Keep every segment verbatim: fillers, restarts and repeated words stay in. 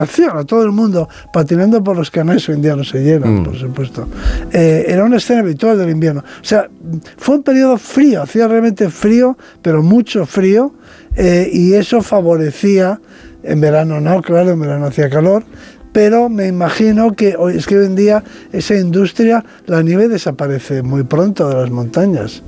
a todo el mundo patinando por los canales hoy en día no se llenan, mm. por supuesto. Eh, era una escena habitual del invierno. O sea, fue un periodo frío, hacía realmente frío, pero mucho frío, eh, y eso favorecía, en verano no, claro, en verano hacía calor, pero me imagino que hoy, es que hoy en día esa industria, la nieve desaparece muy pronto de las montañas.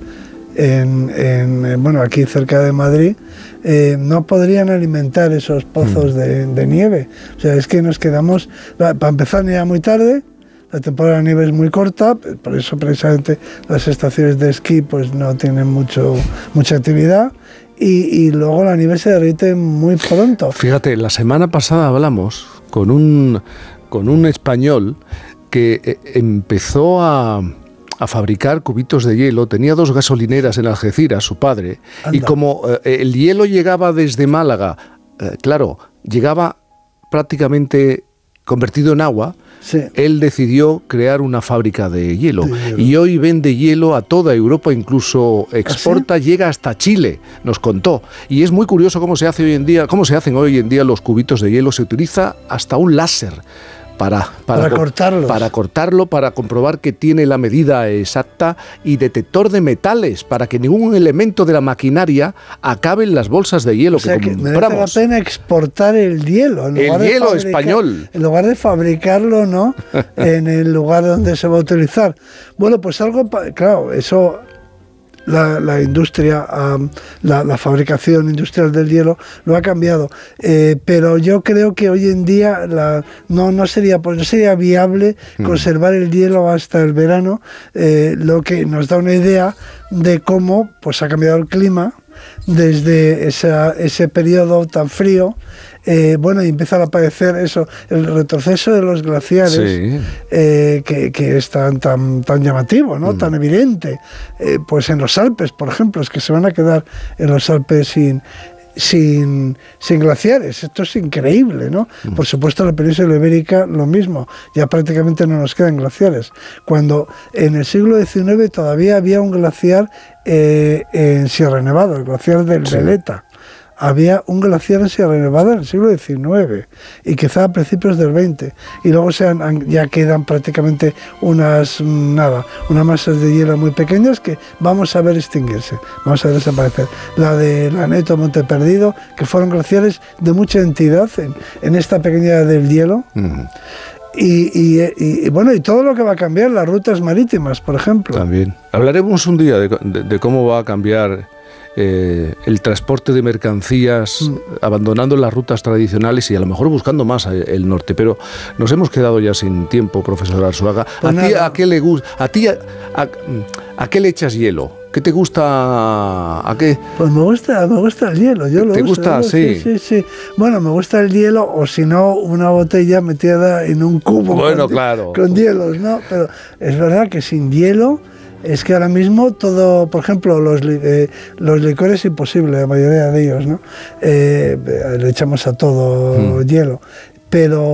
En, en, bueno, aquí cerca de Madrid, eh, no podrían alimentar esos pozos de, de nieve. O sea, es que nos quedamos, para empezar, ya muy tarde, la temporada de nieve es muy corta, por eso precisamente las estaciones de esquí pues no tienen mucho, mucha actividad, y, y luego la nieve se derrite muy pronto. Fíjate, la semana pasada hablamos con un, con un español que empezó a... a fabricar cubitos de hielo, tenía dos gasolineras en Algeciras, su padre, Anda. y como eh, el hielo llegaba desde Málaga, eh, claro, llegaba prácticamente convertido en agua, sí. él decidió crear una fábrica de hielo, de hielo, y hoy vende hielo a toda Europa, incluso exporta, ¿Ah, sí? llega hasta Chile, nos contó, y es muy curioso cómo se hace hoy en día, cómo se hacen hoy en día los cubitos de hielo, se utiliza hasta un láser. Para, para, para, cortarlos. para cortarlo, para comprobar que tiene la medida exacta, y detector de metales para que ningún elemento de la maquinaria acabe en las bolsas de hielo, o sea, que compramos. Merece la pena exportar el hielo. En lugar el hielo de español. En lugar de fabricarlo, ¿no? en el lugar donde se va a utilizar. Bueno, pues algo, claro, eso... La, la industria, um, la, la fabricación industrial del hielo lo ha cambiado, eh, pero yo creo que hoy en día la, no, no, sería, pues no sería viable mm. conservar el hielo hasta el verano, eh, lo que nos da una idea de cómo pues, ha cambiado el clima desde esa, ese periodo tan frío. Eh, bueno, y empieza a aparecer eso, el retroceso de los glaciares, sí. eh, que, que es tan, tan, tan llamativo, ¿no? Mm. tan evidente. Eh, pues en los Alpes, por ejemplo, es que se van a quedar en los Alpes sin, sin, sin glaciares. Esto es increíble, ¿no? Mm. Por supuesto, en la península ibérica lo mismo, ya prácticamente no nos quedan glaciares. Cuando en el siglo diecinueve todavía había un glaciar eh, en Sierra Nevada, el glaciar del sí. Veleta. Había un glaciar en Sierra Nevada en el siglo diecinueve y quizá a principios del veinte, y luego se han, ya quedan prácticamente unas nada unas masas de hielo muy pequeñas que vamos a ver extinguirse, vamos a ver desaparecer. La de la Neto Monte Perdido, que fueron glaciares de mucha entidad en, en esta pequeña del hielo. Uh-huh. Y, y, y, y bueno, y todo lo que va a cambiar, las rutas marítimas, por ejemplo. También hablaremos un día de, de, de cómo va a cambiar Eh, el transporte de mercancías, mm. abandonando las rutas tradicionales y a lo mejor buscando más el norte, pero nos hemos quedado ya sin tiempo, profesor Arzuaga. Pues ¿A ti a qué le gusta? ¿A ti a, a, a qué le echas hielo? ¿Qué te gusta? ¿A qué? Pues me gusta, me gusta el hielo. Yo lo ¿Te uso, gusta? ¿no? Sí. sí, sí, sí. Bueno, me gusta el hielo, o si no, una botella metida en un cubo. Bueno, con, claro. Con hielos, ¿no? Pero es verdad que sin hielo, es que ahora mismo todo, por ejemplo, los, eh, los licores imposible, la mayoría de ellos, ¿no? Eh, le echamos a todo mm. hielo. Pero,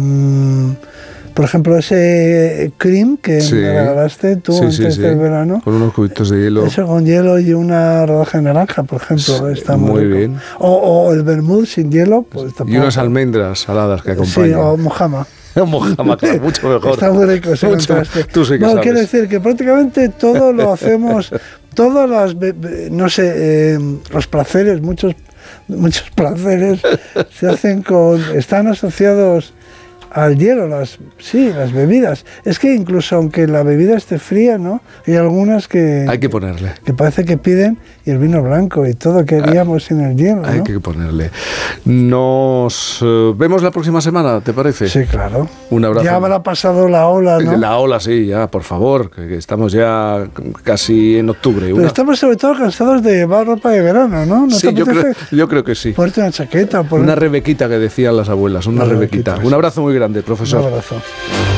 um, por ejemplo, ese cream que sí. me regalaste tú sí, antes sí, del sí. verano. Con unos cubitos de hielo. Eso con hielo y una rodaja de naranja, por ejemplo. Sí, está muy, muy bien. O, o el vermut sin hielo. Pues, y unas almendras saladas que acompañan. Sí, o mojama. Mojama, claro, mucho mejor. Está muy rico ese mucho, contraste. Tú sí que no, sabes. Quiero decir que prácticamente todo lo hacemos, todas las, no sé, eh, los placeres, muchos, muchos placeres se hacen con, están asociados al hielo, las, sí, las bebidas. Es que incluso aunque la bebida esté fría, ¿no? Hay algunas que... Hay que ponerle. Que parece que piden, y el vino blanco y todo que haríamos ah, sin el hielo, ¿no? Hay que ponerle. Nos uh, vemos la próxima semana, ¿te parece? Sí, claro. Un abrazo. Ya habrá pasado la ola, ¿no? La ola, sí, ya, por favor, que, que estamos ya casi en octubre. Pero una... estamos sobre todo cansados de llevar ropa de verano, ¿no? ¿No sí, yo creo, yo creo que sí. Ponerte una chaqueta. Por... Una rebequita que decían las abuelas, una, una rebequita. rebequita. Un abrazo muy grande, profesor. Un abrazo.